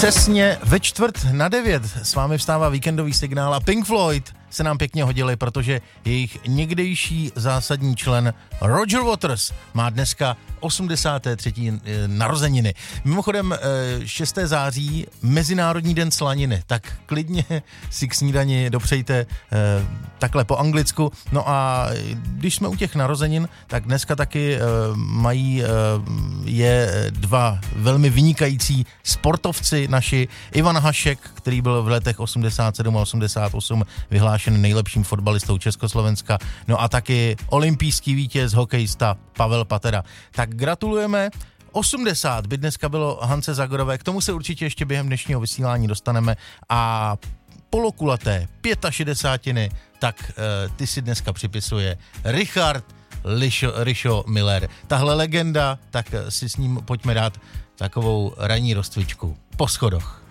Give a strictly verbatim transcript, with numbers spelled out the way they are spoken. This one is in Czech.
Přesně ve čtvrt na devět s vámi vstává víkendový signál a Pink Floyd se nám pěkně hodili, protože jejich někdejší zásadní člen Roger Waters má dneska osmdesáté třetí narozeniny. Mimochodem šestého září Mezinárodní den slaniny, tak klidně si k snídani dopřejte takhle po anglicku. No a když jsme u těch narozenin, tak dneska taky mají je dva velmi vynikající sportovci naši. Ivan Hašek, který byl v letech osmdesát sedm a osmdesát osm vyhlášen nejlepším fotbalistou Československa, no a taky olympijský vítěz, hokejista Pavel Patera. Tak gratulujeme. osmdesát by dneska bylo Hance Zagorové, k tomu se určitě ještě během dnešního vysílání dostaneme a polokulaté pětašedesátiny, tak e, ty si dneska připisuje Richard Lišo, Rišo Miller. Tahle legenda, tak si s ním pojďme dát takovou ranní rozcvičku po schodoch.